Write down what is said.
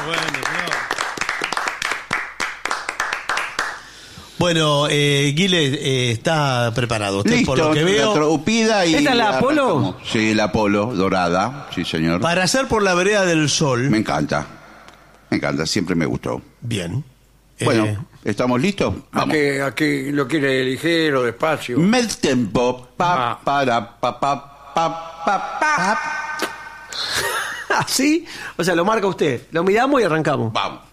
Bueno, Guile está preparado. Usted, Listo, por lo que veo, la troupida y... ¿Esta es la Apolo? arrancamos. Sí, la Apolo, dorada, sí señor. para hacer por la vereda del sol. Me encanta, siempre me gustó. Bien. Bueno, ¿estamos listos? ¿A Vamos. qué lo quiere ligero, despacio? Med tempo, Ah. para, pa. ¿Así? O sea, lo marca usted. Lo miramos y arrancamos. Vamos.